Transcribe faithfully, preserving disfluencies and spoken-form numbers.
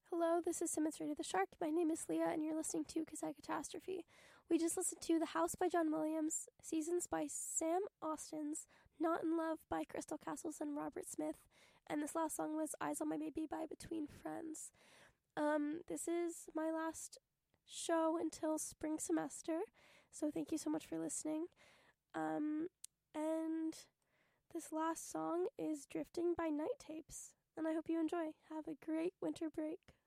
Hello, this is Simmons Radio the Shark. My name is Leah, and you're listening to Kazai Catastrophe. We just listened to The House by John Williams, Seasons by Sam Austins, Not in Love by Crystal Castles and Robert Smith, and this last song was Eyes on My Baby by Between Friends. Um, this is my last show until spring semester, so thank you so much for listening. Um, and this last song is Drifting by Night Tapes, and I hope you enjoy. Have a great winter break.